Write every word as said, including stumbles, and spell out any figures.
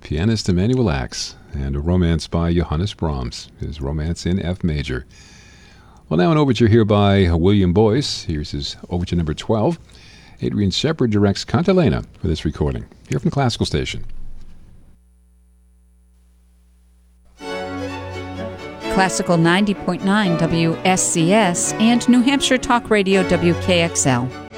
pianist Emanuel Ax, and a romance by Johannes Brahms, his Romance in F major. Well, now an overture here by William Boyce. Here's his overture number twelve. Adrian Shepard directs Cantilena for this recording, here from the Classical Station. Classical ninety point nine W S C S and New Hampshire Talk Radio W K X L.